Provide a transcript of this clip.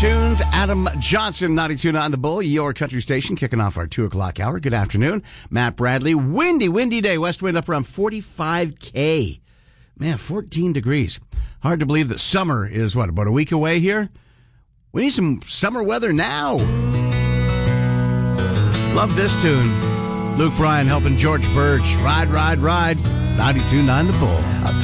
tunes. Adam Johnson, 92.9 The Bull, your country station, kicking off our 2 o'clock hour. Good afternoon. Matt Bradley. Windy day. West wind up around 45K. Man, 14 degrees. Hard to believe that summer is, about a week away here? We need some summer weather now. Love this tune. Luke Bryan helping George Birch. Ride. 92.9 The Bull.